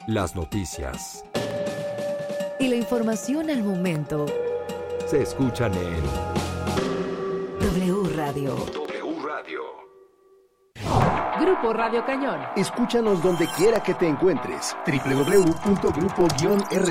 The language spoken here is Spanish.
Las noticias y la información al momento se escuchan en W Radio. W Radio. Grupo Radio Cañón. Escúchanos donde quiera que te encuentres. www.grupo-r